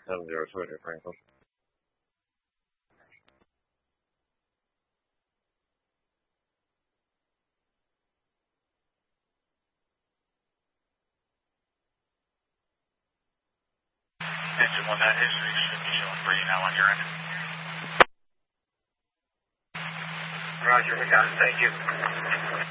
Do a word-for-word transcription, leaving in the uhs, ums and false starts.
seven zero two at Franklin. Engine one, that history should be showing for you now on your end. Roger, we got it. Thank you.